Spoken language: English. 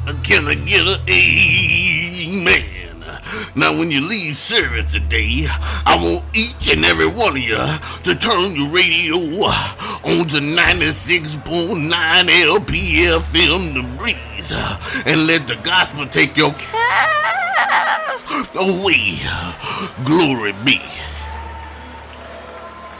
Can I get an amen? Now, when you leave service today, I want each and every one of you to turn your radio on to 96.9 LPFM The Breeze and let the gospel take your cares away. Glory be.